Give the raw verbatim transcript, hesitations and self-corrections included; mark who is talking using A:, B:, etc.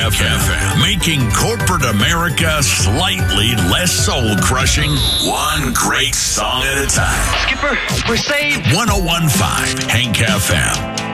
A: F M, making corporate America slightly less soul-crushing, one great song at a time.
B: Skipper, we're saved.
A: one oh one point five Hank F M.